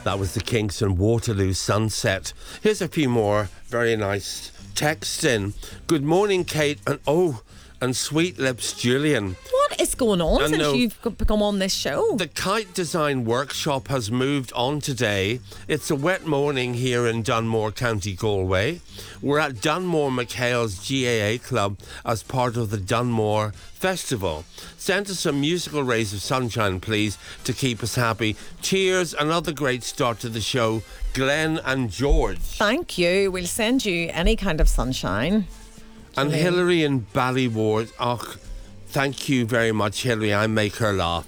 That was the Kinks and Waterloo Sunset. Here's a few more very nice texts in. Good morning, Kate, and Sweet Lips Julian. What is going on since you've become on this show? The kite design workshop has moved on today. It's a wet morning here in Dunmore, County Galway. We're at Dunmore McHale's GAA Club as part of the Dunmore Festival. Send us some musical rays of sunshine, please, to keep us happy. Cheers, another great start to the show. Glenn and George. Thank you. We'll send you any kind of sunshine. And Hilary in Ballyward. Thank you very much, Hilary. I make her laugh.